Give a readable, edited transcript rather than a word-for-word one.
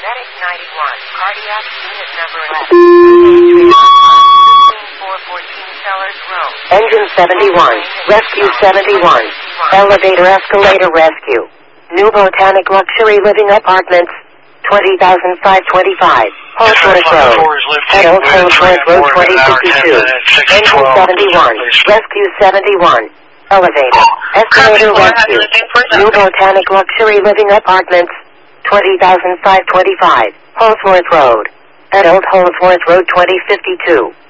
Medic 91, cardiac unit number 11. 414 Sellers Road. Engine 71, Rescue 71, Elevator Escalator Rescue. New Botanic Luxury Living Apartments, 20,525, Holdsworth Road, at Old Holdsworth Road 2052, Engine 71, Rescue 71, Elevator, Escalator Rescue, New Botanic Luxury Living Apartments, 20,525, Holdsworth Road, at Old Holdsworth Road 2052.